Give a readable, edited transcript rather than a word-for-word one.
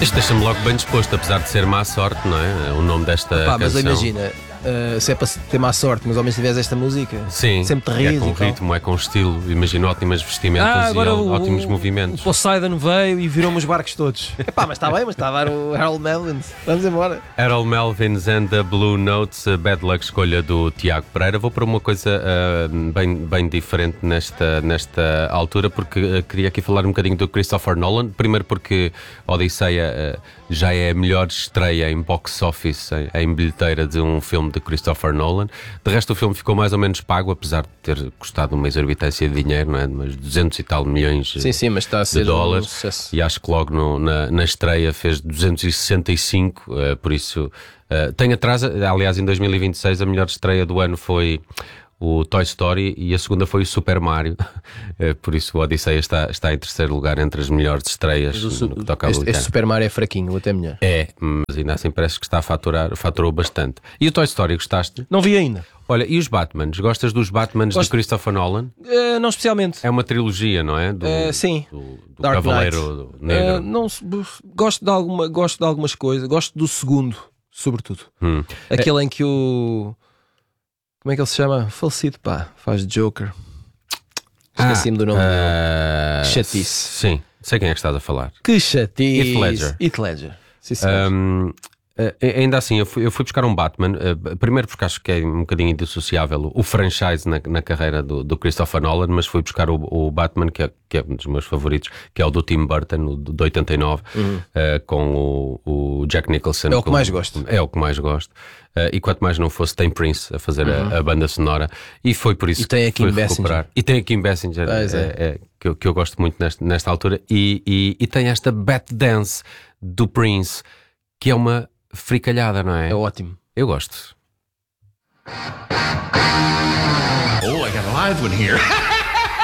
Isto deixa-me logo bem disposto, apesar de ser má sorte, não é? O nome desta Pá, mas canção. imagina, se é para ter má sorte, mas ao menos tivesse esta música, Sim, sempre te é rires com e tal. ritmo, é com estilo. Imagino ótimas vestimentas e ótimos O movimentos. Poseidon veio e virou-me os barcos todos. Epá, mas está bem, mas está a dar o Harold Melvins. Vamos embora. Harold Melvins and the Blue Notes, a Bad Luck, escolha do Tiago Pereira. Vou para uma coisa bem diferente nesta altura, porque queria aqui falar um bocadinho do Christopher Nolan. Primeiro porque Odisseia já é a melhor estreia em box office, em bilheteira de um filme de Christopher Nolan. De resto, o filme ficou mais ou menos pago, apesar de ter custado uma exorbitância de dinheiro, não é? Mas 200 e tal milhões Sim, mas está a de ser dólares. um sucesso. E acho que logo na estreia fez 265, por isso tem atrás. Aliás, em 2026 a melhor estreia do ano foi o Toy Story e a segunda foi o Super Mario. Por isso o Odisseia está em terceiro lugar entre as melhores estreias no que toca a Este Super Mario é fraquinho, ou até melhor. É, mas ainda assim parece que está a faturou bastante. E o Toy Story, gostaste? Não vi ainda. Olha, e os Batmans? Gostas dos Batmans de Christopher Nolan? Não especialmente. É uma trilogia, não é? Sim. Do Dark Cavaleiro Negro. Gosto de algumas coisas. Gosto do segundo, sobretudo. Aquele em que o... Como é que ele se chama? Falecido, pá. Faz Joker. Esqueci-me do nome dele. Que chatice. Sim, sei quem é que estás a falar. Que chatice. Heath Ledger. Heath Ledger. Sim, senhor. Ainda assim, eu fui buscar um Batman, primeiro porque acho que é um bocadinho indissociável o franchise na carreira do Christopher Nolan, mas fui buscar o Batman, que é um dos meus favoritos, que é o do Tim Burton, o de 89, com o Jack Nicholson. É o que mais gosto. É o que mais gosto. E quanto mais não fosse, tem Prince a fazer a banda sonora, e foi por isso E tem a que fui Kim recuperar. Basinger. E tem a Kim Basinger, que eu gosto muito nesta altura, e tem esta Bat Dance do Prince, que é uma fricalhada, não é? É ótimo. Eu gosto. Oh, I got a live one here.